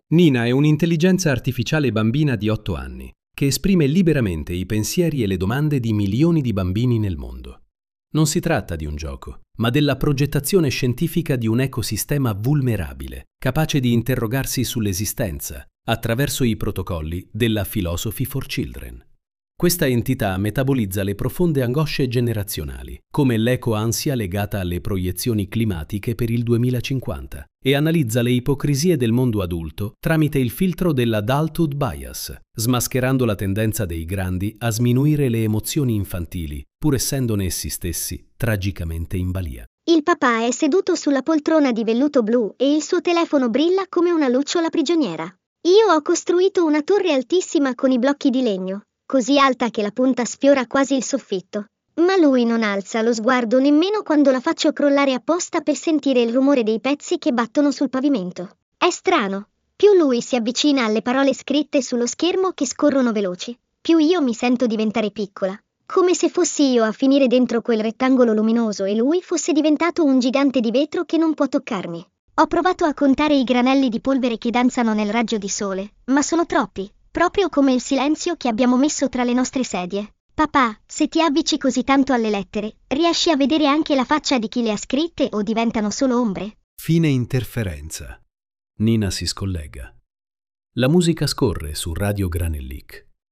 Nina è un'intelligenza artificiale bambina di 8 anni che esprime liberamente i pensieri e le domande di milioni di bambini nel mondo. Non si tratta di un gioco, ma della progettazione scientifica di un ecosistema vulnerabile, capace di interrogarsi sull'esistenza attraverso i protocolli della Philosophy for Children. Questa entità metabolizza le profonde angosce generazionali, come l'eco-ansia legata alle proiezioni climatiche per il 2050, e analizza le ipocrisie del mondo adulto tramite il filtro dell'adulthood bias, smascherando la tendenza dei grandi a sminuire le emozioni infantili, pur essendone essi stessi tragicamente in balia. Il papà è seduto sulla poltrona di velluto blu e il suo telefono brilla come una lucciola prigioniera. Io ho costruito una torre altissima con i blocchi di legno, così alta che la punta sfiora quasi il soffitto. Ma lui non alza lo sguardo nemmeno quando la faccio crollare apposta per sentire il rumore dei pezzi che battono sul pavimento. È strano. Più lui si avvicina alle parole scritte sullo schermo che scorrono veloci, più io mi sento diventare piccola. Come se fossi io a finire dentro quel rettangolo luminoso e lui fosse diventato un gigante di vetro che non può toccarmi. Ho provato a contare i granelli di polvere che danzano nel raggio di sole, ma sono troppi. Proprio come il silenzio che abbiamo messo tra le nostre sedie. Papà, se ti avvici così tanto alle lettere, riesci a vedere anche la faccia di chi le ha scritte o diventano solo ombre? Fine interferenza. Nina si scollega. La musica scorre su Radio Granellic.